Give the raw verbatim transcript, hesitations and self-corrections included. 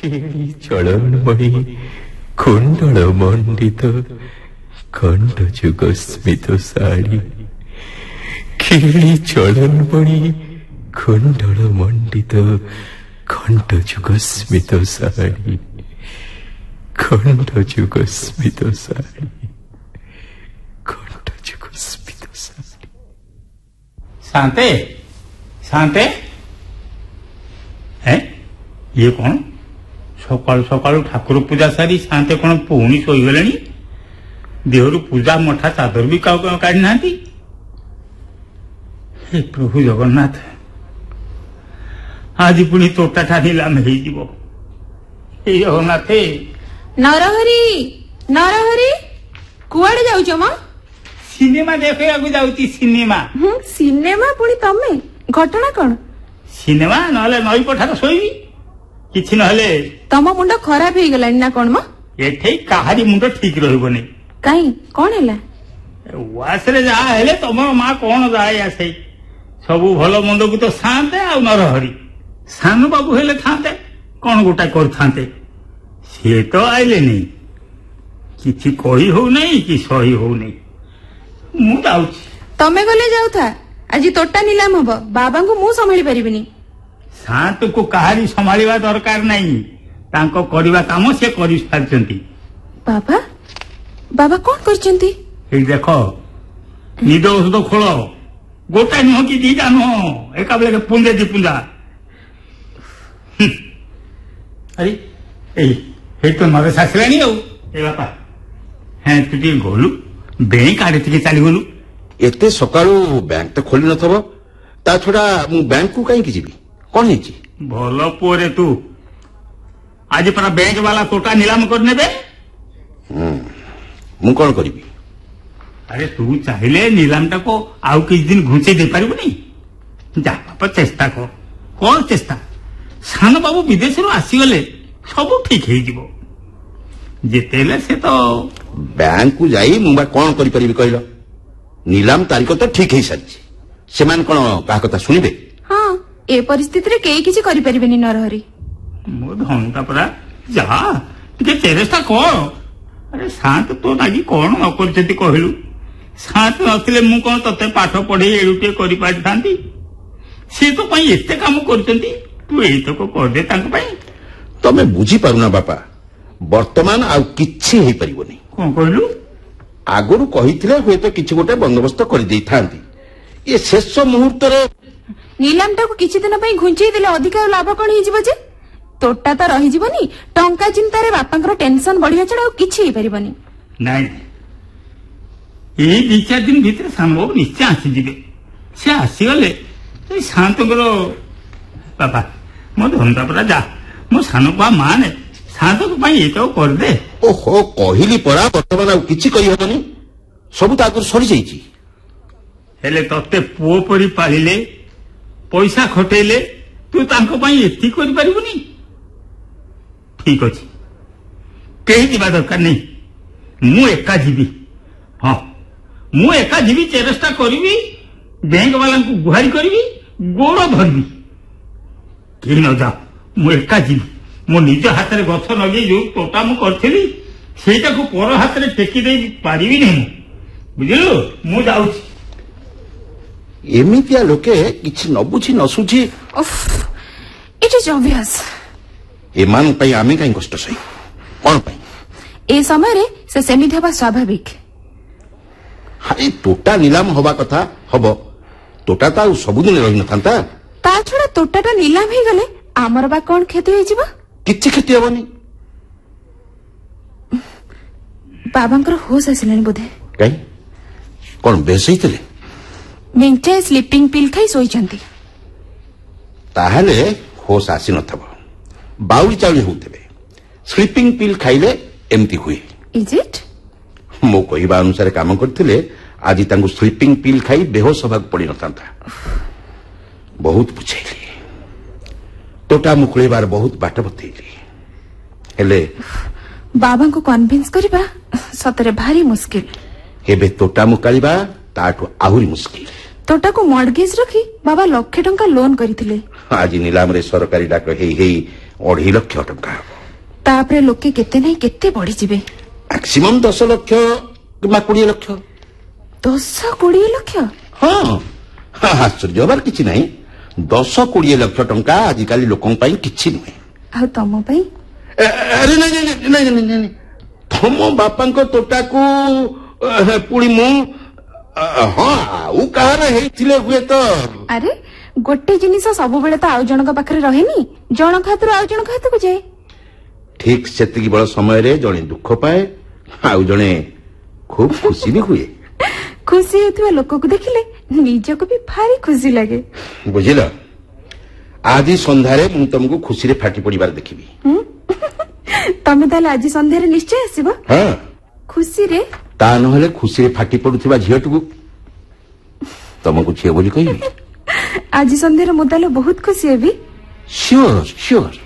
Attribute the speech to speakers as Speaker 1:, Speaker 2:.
Speaker 1: কেড়ি চলনমণি কুণ্ডল মণ্ডিত খণ্ড যুগ স্মিত শাড়ি, কেড়ি চলনমণি কুণ্ডল মণ্ডিত খণ্ড যুগ স্মিত শাড়ি, খণ্ড যুগ স্মিত শাড়ি, খণ্ড যুগ স্মিত শাড়ি।
Speaker 2: शांते शांते है ये कौन सकाल सकाल ठाकुर पूजा सारी शांते कौन पुणी शोगले देहरु पूजा मठा चादर भी काढ़ी ना। हे प्रभु जगन्नाथ आज पुणी तोटा टा नीलाम हे जगन्नाथ।
Speaker 3: नरहरी नरहरी कुआडे जाउछ म?
Speaker 2: सिनेमा देखा जाऊँ सिनेमा।
Speaker 3: सिनेमा पुणी तमे घटना कौन?
Speaker 2: सिनेमा नहले नई पठार शोबी किछि नहले
Speaker 3: तम मुंड खराब हो गलानी ना कौन म?
Speaker 2: एठे काहारी मुंड ठीक रहबनी
Speaker 3: काई कौन हैला?
Speaker 2: वासरे जा हेले तमर मां कौन जाए आसे सबु भलो मुंड को तो शांते आ नरहरी सानु बाबू हेले थांते कौन गोटा कर थांते से तो आइले नहीं किछि कही हो नहीं कि सही हो नहीं। मु जाउछि
Speaker 3: तमे गले जाउ था आज तोटा नीलाम हबो बाबा को मु संभाली परिबिनी।
Speaker 2: शांत को कहारी संभालिबा दरकार नहीं तांको करिबा काम से करि सारचंती।
Speaker 3: बाबा बाबा कौन करचंती?
Speaker 2: ए देखो निद औषध खोल गोटा नुह कि दीटा नुह एका बेले पुंजे दी पुंजा। अरे ए हे तो मगे सासलानी हो ए बापा हैं तू टी गोलू बैंक आड़े टिके चली गलु।
Speaker 4: एते सकाळू बैंक तो खोली नथबो ता छोड़ा मु बैंक को काई की जीबी कोन हेची?
Speaker 2: भलो पोरे तू आज परा बैंक वाला तोटा नीलाम कर नेबे।
Speaker 4: हम मु कोन करिबी?
Speaker 2: अरे तू चाहिले नीलामटा को आउ किछ दिन घुंचे दे पारिबो नहीं जा बापा चेष्टा कर कोन चेष्टा सान बाबू विदेश रो आसी गले सब ठीक हे जीवो जेतेले से तो
Speaker 4: बैंक को जाई मुंबा कौन करि परिबी कहलो? नीलाम तारीख तो ठीक है सारी से मान कोन का कथा सुनिबे?
Speaker 3: हां ए परिस्थिति रे केई किछि करि परिबेनी नरहरी।
Speaker 2: मो धनता परा जा टिके चेष्टा कर। अरे शांत तो नागी कोन न करछती कहलु शांत नथिले मु कोन तते पाठ पढे एडुटे करि पाइथांती से तो पई एते काम करछंती तू एई तो को कर दे तांक पई।
Speaker 4: तमे बुझी पारुना बापा वर्तमान आ किछि हे परिबोनी।
Speaker 2: कोन कहलु?
Speaker 4: आगुरु कहिथिले होय तो किछि गोटे बंदोबस्त करि देई थांती ये शेष मुहूर्त रे
Speaker 3: नीलामटा को किछि दिन पई घुंचई देले अधिक लाभ कोन हे जिवो जे? तोटा तो रही जीवनी टंका चिंता रे बापांकर टेंशन बढ़िया छड़ा किछि हे परिबनी।
Speaker 2: नहीं ए दि चार दिन भीतर संभव निश्चय आसी जिवे से आसी गले ए शांत करो बाबा मो धंदा परा जा मो सानो बा माने शांत को पई ए तो कर दे।
Speaker 4: ओहो कहिली परा वर्तमान आ किछि कहि हबनी सब तो आगु सरी जाईची
Speaker 2: हेले तते पुओ परी पालिले पैसा खटेले तू तांको पई एति करि परिबनी। ठीक अछि कहीं जीवा दरकार नहीं मु एका जीवी। हाँ मु एका जीवी चेष्टा करी बैंक वाला को गुहारी करी गोड़ धरबी कहीं न जा मु एका जीवी मो निज हाथ में गछ लगे जो तोटा मु करथिली सेटा को पर हाथ में टेकी दे पारिबी नहीं बुझिलु। मु जाउछि
Speaker 4: एमितिया लोके किछि न बुझी न सुझी
Speaker 3: उफ इट इज ऑब्वियस
Speaker 4: एमान पई आमे काई कष्ट सही कोन पई
Speaker 3: ए समय रे से सेमिति हबा स्वाभाविक।
Speaker 4: हाय तोटा नीलाम होबा कथा हबो तोटा ता सब दिन रहि न थांता
Speaker 3: ता छोड़ा तोटाटा नीलाम हे गले हमर बा कोन खेती होई जिवो?
Speaker 4: किछि खेती हबनी।
Speaker 3: बाबांकर होश आसिलानी बोधे
Speaker 4: काई कोन बेसैतले
Speaker 3: मिंटे स्लीपिंग पिल खाई सोईचंती
Speaker 4: ताहले होश आसी नथबो बाउली चाउली होतबे स्लीपिंग पिल खाइले एमती हुए।
Speaker 3: Is it?
Speaker 4: मो कहिबा अनुसार काम करथिले आज तांगु स्लीपिंग पिल खाई बेहोश होबाक पड़ी नथांता बहुत बुझैली तोटा मुकुळेबार बहुत बाट बतैली हेले
Speaker 3: बाबा को कन्विंस करबा सतरे भारी मुश्किल।
Speaker 4: हेबे तोटा मुकालिबा ताठो आहुरी मुश्किल।
Speaker 3: तोटा को मॉर्गेज रखी बाबा लक्षे टंका लोन करिथिले
Speaker 4: आज नीलाम रे सरकारी डाक हेई हेई अढ़ाई लक्ष टंका।
Speaker 3: ତାପରେ ଲୋକେ କେତେ ନାହିଁ କେତେ ବଢିଯିବେ।
Speaker 4: ମ୍ୟାକ୍ସିମମ୍ ଦଶ ଲକ୍ଷ କିମ୍ବା କୋଡିଏ ଲକ୍ଷ।
Speaker 3: ଦଶ କୋଡିଏ ଲକ୍ଷ?
Speaker 4: ହଁ ଆଶ୍ଚର୍ଯ୍ୟ ହବାର କିଛି ନାହିଁ। ଦଶ କୋଡିଏ ଲକ୍ଷ ଟଙ୍କା ଆଜିକାଲି ଲୋକଙ୍କ ପାଇଁ କିଛି ନୁହେଁ।
Speaker 3: ଆଉ ତମ ପାଇଁ?
Speaker 4: ଆରେ ନାଇଁ ନାଇଁ ନାଇଁ ନାଇଁ ନାଇଁ ତମ ବାପାଙ୍କ ତୋଟାକୁ ପୁଣି ମୁଁ ହଁ ଆଉ କାହାର ହେଇଥିଲେ ହୁଏତ।
Speaker 3: ଆରେ ଗୋଟେ ଜିନିଷ ସବୁବେଳେ ତ ଆଉ ଜଣଙ୍କ ପାଖରେ ରହେନି, ଜଣଙ୍କ ହାତରୁ ଆଉ ଜଣଙ୍କ ହାତକୁ ଯାଏ।
Speaker 4: ଠିକ ସେତିକି ବେଳ ସମୟରେ ଜଣେ ଦୁଃଖ ପାଏ, ଆଉ ଜଣେ ଖୁବ ଖୁସି ବି ହୁଏ।
Speaker 3: ଖୁସି ହେଉଥିବା ଲୋକକୁ ଦେଖିଲେ ନିଜକୁ ବି ଭାରି ଖୁସି ଲାଗେ।
Speaker 4: ବୁଝିଲ, ଆଜି ସନ୍ଧ୍ୟାରେ ମୁଁ ତମକୁ ଖୁସିରେ ଫାଟି ପଡିବାର ଦେଖିବି।
Speaker 3: ତମେ ତାହେଲେ ଆଜି ସନ୍ଧ୍ୟାରେ ନିଶ୍ଚୟ ଆସିବ?
Speaker 4: ହଁ।
Speaker 3: ଖୁସିରେ?
Speaker 4: ତା ନହେଲେ ଖୁସିରେ ଫାଟି ପଡୁଥିବା ଝିଅଟିକୁ ତମକୁ ଝିଅ ବୋଲି କହିବି।
Speaker 3: ଆଜି ସନ୍ଧ୍ୟାରେ ମୁଁ ତାହେଲେ ବହୁତ ଖୁସି ହେବି।
Speaker 4: Sure sure.